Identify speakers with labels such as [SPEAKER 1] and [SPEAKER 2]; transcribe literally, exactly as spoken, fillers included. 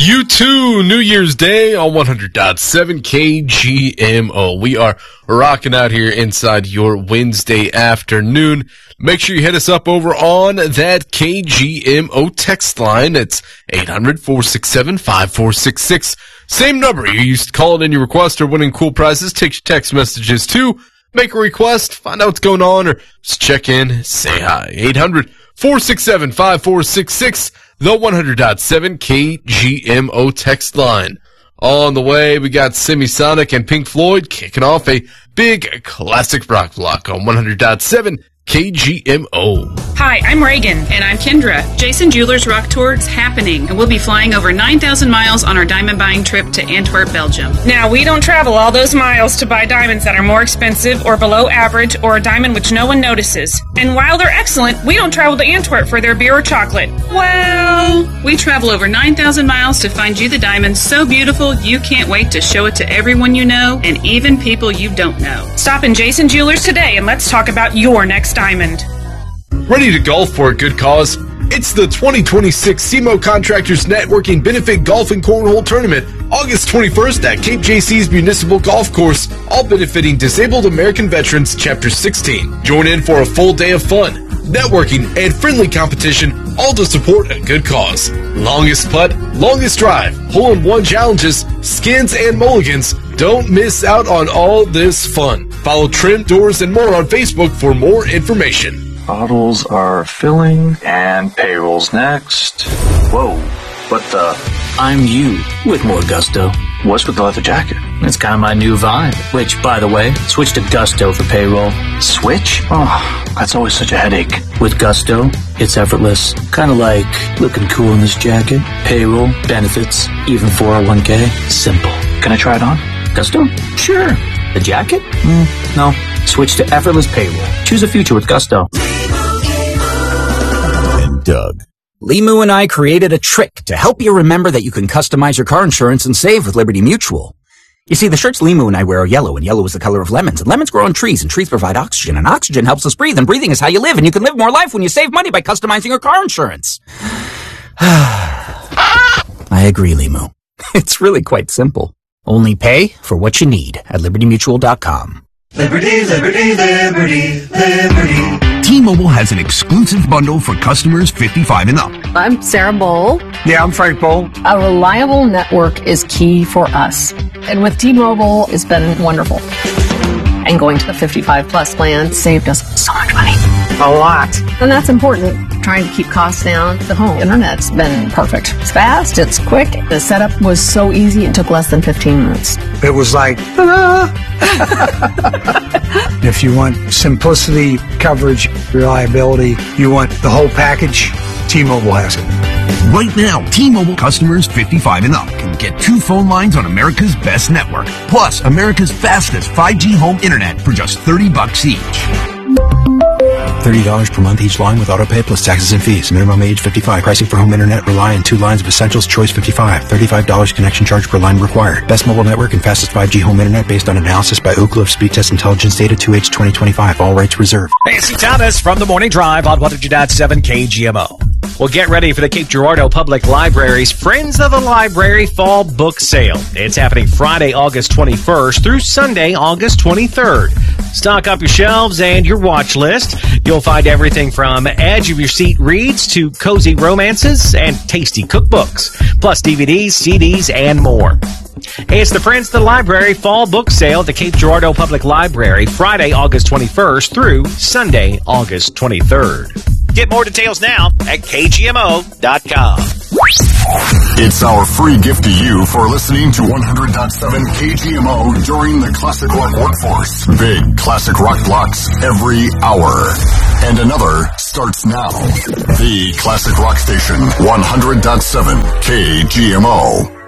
[SPEAKER 1] You too, New Year's Day on one hundred point seven K G M O. We are rocking out here inside your Wednesday afternoon. Make sure you hit us up over on that K G M O text line. It's eight hundred, four six seven, five four six six. Same number you used to call it in your request or winning cool prizes. Take your text messages too. Make a request, find out what's going on, or just check in, say hi. eight hundred, four six seven, five four six six. The one hundred point seven K G M O text line. On the way, we got Semisonic and Pink Floyd kicking off a big classic rock block on one hundred point seven K G M O.
[SPEAKER 2] Hi, I'm Reagan. And I'm Kendra. Jason Jewelers Rock Tour is happening, and we'll be flying over nine thousand miles on our diamond buying trip to Antwerp, Belgium.
[SPEAKER 3] Now, we don't travel all those miles to buy diamonds that are more expensive or below average or a diamond which no one notices. And while they're excellent, we don't travel to Antwerp for their beer or chocolate.
[SPEAKER 2] Well, we travel over nine thousand miles to find you the diamond so beautiful you can't wait to show it to everyone you know and even people you don't know.
[SPEAKER 3] Stop in Jason Jewelers today and let's talk about your next diamond.
[SPEAKER 1] Ready to golf for a good cause? It's the twenty twenty-six S E M O Contractors Networking Benefit Golf and Cornhole Tournament, August twenty-first at Cape J C's Municipal Golf Course, all benefiting Disabled American Veterans Chapter sixteen. Join in for a full day of fun, networking, and friendly competition, all to support a good cause. Longest putt, longest drive, hole-in-one challenges, skins, and mulligans. Don't miss out on all this fun. Follow Trim, Doors, and more on Facebook for more information.
[SPEAKER 4] Bottles are filling, and payroll's next. Whoa, what the?
[SPEAKER 5] I'm you, with more gusto.
[SPEAKER 4] What's with the leather jacket?
[SPEAKER 5] It's kind of my new vibe. Which, by the way, switch to Gusto for payroll.
[SPEAKER 4] Switch? Oh, that's always such a headache.
[SPEAKER 5] With Gusto, it's effortless. Kind of like looking cool in this jacket. Payroll, benefits, even four oh one k. Simple.
[SPEAKER 4] Can I try it on?
[SPEAKER 5] Gusto? Sure. The jacket? Mm, no. Switch to effortless payroll. Choose a future with Gusto.
[SPEAKER 6] And Doug.
[SPEAKER 7] Limu and I created a trick to help you remember that you can customize your car insurance and save with Liberty Mutual. You see, the shirts Limu and I wear are yellow, and yellow is the color of lemons, and lemons grow on trees, and trees provide oxygen, and oxygen helps us breathe, and breathing is how you live, and you can live more life when you save money by customizing your car insurance. I agree, Limu. It's really quite simple. Only pay for what you need at liberty mutual dot com.
[SPEAKER 8] Liberty, liberty, liberty, liberty.
[SPEAKER 9] T-Mobile has an exclusive bundle for customers fifty-five and up.
[SPEAKER 10] I'm Sarah Bowl.
[SPEAKER 11] Yeah, I'm Frank Bowl.
[SPEAKER 10] A reliable network is key for us. And with T-Mobile, it's been wonderful. And going to the fifty-five plus plan saved us so much money.
[SPEAKER 11] A lot.
[SPEAKER 10] And that's important. Trying to keep costs down. The home internet's been perfect. It's fast, it's quick. The setup was so easy, it took less than fifteen minutes.
[SPEAKER 11] It was like, ta-da! If you want simplicity, coverage, reliability, you want the whole package, T-Mobile has it.
[SPEAKER 9] Right now, T-Mobile customers fifty-five and up can get two phone lines on America's best network, plus America's fastest five G home internet for just thirty bucks each.
[SPEAKER 12] thirty dollars per month each line with autopay plus taxes and fees. Minimum age fifty-five. Pricing for home internet rely on two lines of Essentials. Choice fifty-five. thirty-five dollars connection charge per line required. Best mobile network and fastest five G home internet based on analysis by Ookla of Speed Test Intelligence data two H twenty twenty-five. All rights reserved.
[SPEAKER 13] Hey, it's Thomas from the Morning Drive on one hundred point seven K G M O. Well, get ready for the Cape Girardeau Public Library's Friends of the Library Fall Book Sale. It's happening Friday, August twenty-first through Sunday, August twenty-third. Stock up your shelves and your watch list. You'll find everything from edge-of-your-seat reads to cozy romances and tasty cookbooks, plus D V Ds, C Ds, and more. Hey, it's the Friends of the Library Fall Book Sale at the Cape Girardeau Public Library, Friday, August twenty-first through Sunday, August twenty-third. Get more details now at K G M O dot com.
[SPEAKER 14] It's our free gift to you for listening to one hundred point seven K G M O during the Classic Rock Workforce. Big Classic Rock blocks every hour. And another starts now. The Classic Rock Station, one hundred point seven K G M O.